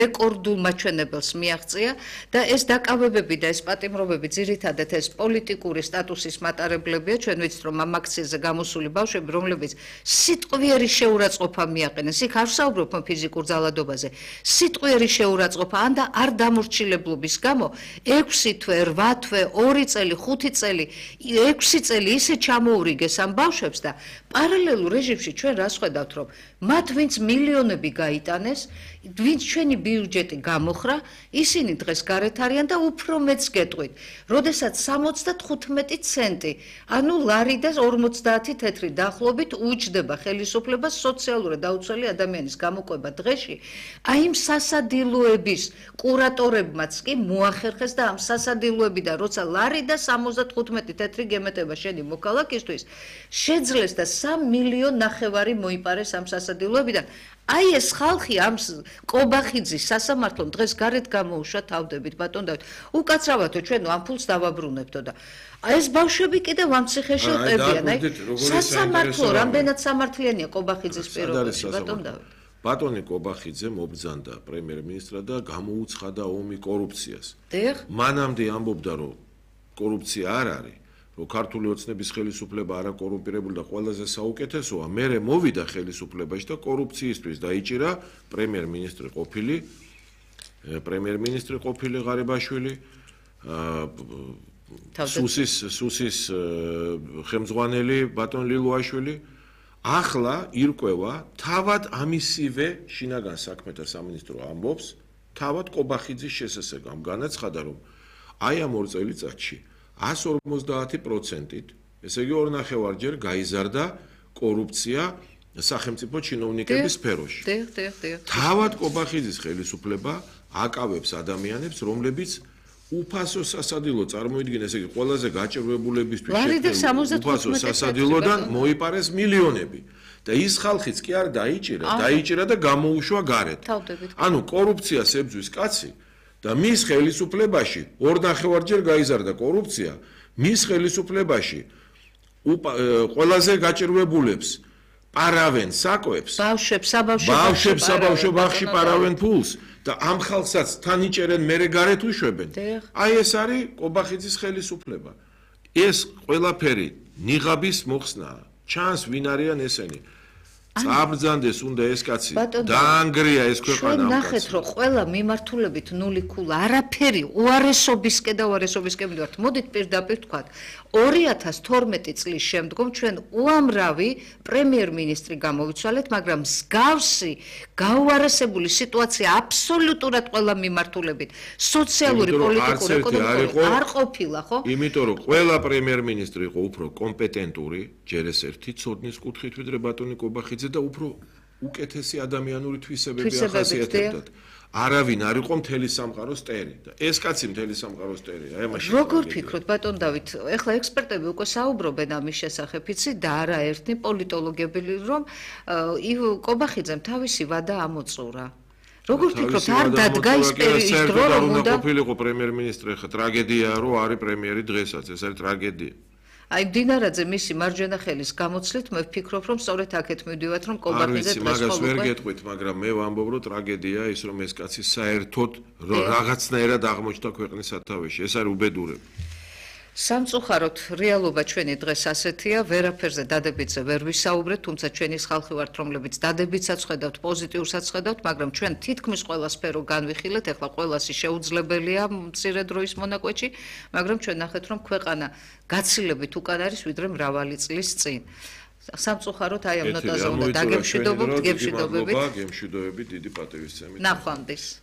რეკორდულ მაჩვენებელს მიაღწია და ეს დაკავებები და ეს პატიმრობები ძირითადად ეს პოლიტიკური სტატუსის მატარებლებია ჩვენ ვიცით რომ ამ აქციაზე გამოსული ბავშვები რომლებიც სიტყვიერი შეურაცხყოფა მიაყენეს იქ არ ვსაუბრობ ფიზიკურ ძალადობაზე სიტყვიერი შეურაცხყოფა ან და არ დამორჩილებლობის გამო 6 თვე 8 თვე 2 წელი 5 წელი 6 წელი ისე ჩამოურიგეს ამ ბავშვებს და პარალელურ რეჟიმში ჩვენ რას ხედავთ რომ მათ ვინც მილიონები გაიტანეს ვინც ჩვენი ბიუჯეტი გამოხრა, ისინი დღეს გარეთ არიან და უფრო მეც გეტყვით. როდესაც 75 ცენტი, ანუ ლარი და 50 თეთრი დაახლოებით უჯდება ხელისუფლებას სოციალურად დაუცველი ადამიანის გამოყვება დღეში, აი იმ სასადილოების კურატორებმაც კი მოახერხეს და ამ სასადილოებიდან როცა ლარი და 75 თეთრი გემეტება შენი მოქალაქისთვის, შეძლეს და 3,5 მილიონი მოიპარეს ამ სასადილოებიდან. აი ეს ხალხი ამ კობახიძის სასამართლომ დღეს გარეთ გამოუშვა თავდებით ბატონ დავით. უკაცრავათო ჩვენ ამ ფულს დავაბრუნებთო და ეს ბავშვები კიდევ ამ ციხეში ყებიან. აი სასამართლო რამდენად სამართლიანია კობახიძის პირობებში ბატონ დავით. ბატონი კობახიძე მობრძანდა პრემიერ-მინისტრად და გამოუცხადა ომი კორუფციას. მანამდე ამბობდა რომ კორუფცია არ არის. რომ ქართული ოცნების ხელისუფლება არაკორუმპირებული და ყველაზე საუკეთესოა, მერე მოვიდა ხელისუფლებაში და კორუფციისთვის დაიჭირა პრემიერ-მინისტრი ყოფილი ღარიბაშვილი, სუსის ხელმძღვანელი ბატონ ლილუაშვილი, ახლა ირკვევა თავად ამისივე შინაგან საქმეთა სამინისტრო ამბობს, თავად კობახიძის შესაძლებლად განაცხადა რომ აი ამ 2 წელიწადში 150%-ით, ესე იგი 2.5-ჯერ გაიზარდა კორუფცია სახელმწიფო ჩინოვნიკების სფეროში. თავად კობახიძის ხელისუფლება აკავებს ადამიანებს, რომლებიც უფასო სასადილო წარმოიდგინეს, ესე იგი ყველაზე გაჭირვებულებისთვის უფასო სასადილოდან მოიპარეს მილიონები. და ის ხალხიც კი არ დაიჭირა და გამოუშვა გარეთ. ანუ კორუფციას ებძვის კაცი და მის ხელისუფლებაში 2.5-ჯერ გაიზარდა კორუფცია, მის ხელისუფლებაში ყველაზე გაჭირვებულებს პარავენ საკვებს, ბავშვებს საბავშვო ბაღში პარავენ ფულს და ამ ხალხსაც თან იჭერენ მერე გარეთ უშვებენ. აი ეს არის კობახიძის ხელისუფლება. ეს ყველაფერი ნიღაბის მოხსნაა. ჩანს ვინ არიან ესენი. წაბრძანდეს უნდა ეს კაცი დაანგრია ეს ქვეყანა ამ კაცს. ნახეთ რომ ყველა მიმართულებით ნული ქულა არაფერი უარესობისკენ და უარესობისკენ მივართ. მოდით პირდაპირ ვთქვათ 2012 წლის შემდგომ ჩვენ უამრავი პრემიერ-მინისტრი გამოვიცვალეთ, მაგრამ მსგავსი გაუარესებული სიტუაცია აბსოლუტურად ყველა მიმართულებით სოციალური, პოლიტიკური, ეკონომიკური არ ყოფილა, ხო? იმიტომ რომ ყველა პრემიერ-მინისტრი იყო უფრო კომპეტენტური, ჯერ ეს ერთი ცოდნის კუთხით ვიდრე ბატონი კობახიძე და უფრო უკეთესი ადამიანური თვისებები ახასიათებდათ. არავინ არ იყო მთელი სამყაროს ტერი და ეს კაცი მთელი სამყაროს ტერია. აი მაშინ როგორ ფიქრობთ ბატონ დავით, ეხლა ექსპერტები უკვე საუბრობენ ამის შესახებ, იცი და არაერთი პოლიტოლოგები რომ კობახიძემ თავისი ვადა ამოწურა. როგორ ფიქრობთ არ დადგა ის დრო რომ უნდა ყოფილიყო პრემიერ-მინისტრი, ხა ტრაგედიაა რომ არის პრემიერი დღესაც, ეს არის ტრაგედია. აი დინარაძე მისი მარჯვენა ხელის გამოცლით მე ვფიქრობ რომ სწორედ აქეთ მივდივართ რომ კობახიძე დღეს მაგას ვერ გეტყვით, მაგრამ მე ვამბობ რომ ტრაგედია ის რომ ეს კაცი საერთოდ რაღაცნაირად აღმოჩნდა ქვეყნის სათავეში. ეს არის უბედურება. სამწუხაროდ რეალობა ჩვენი დღეს ასეთია, ვერაფერზე დადებითზე ვერ ვისაუბრეთ, თუმცა ჩვენი ხალხი ვართ, რომლებიც დადებითსაც ხედავთ, პოზიტიურსაც ხედავთ, მაგრამ ჩვენ თითქმის ყველა სფერო განვიხილეთ, ეხლა ყველასი შეუძლებელია მცირე დროის მონაკვეთში, მაგრამ ჩვენ ნახეთ, რომ ქვეყანა გაცილებით უკან არის, ვიდრე მრავალი წლის წინ. სამწუხაროდ აი ამ ნოტაზე უნდა დაგემშვიდობოთ, გემშვიდობებით. გემშვიდობებით, დიდი პატივისცემით. ნახვამდის.